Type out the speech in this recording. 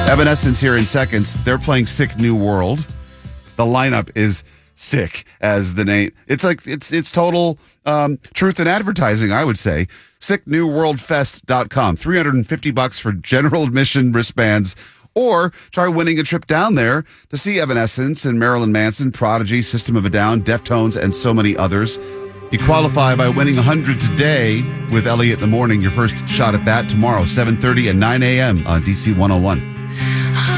Evanescence here in seconds. They're playing Sick New World. The lineup is sick as the name. It's like it's total truth in advertising, I would say. SickNewWorldFest.com. $350 for general admission wristbands. Or try winning a trip down there to see Evanescence and Marilyn Manson, Prodigy, System of a Down, Deftones, and so many others. You qualify by winning 100 today with Elliot in the Morning. Your first shot at that tomorrow, 7:30 and 9 a.m. on DC 101.